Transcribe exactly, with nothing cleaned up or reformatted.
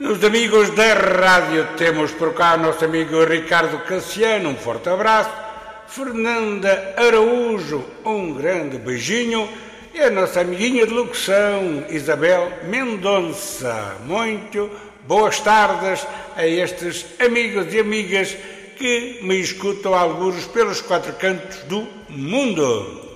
Nos amigos da rádio temos por cá o nosso amigo Ricardo Cassiano, um forte abraço, Fernanda Araújo, um grande beijinho, e a nossa amiguinha de locução, Isabel Mendonça. Muito boas tardes a estes amigos e amigas que me escutam alguns pelos quatro cantos do mundo.